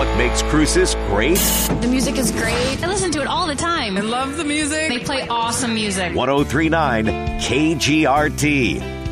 what makes Cruces great? The music is great. I listen to it all the time. I love the music. They play awesome music. 1039 KGRT.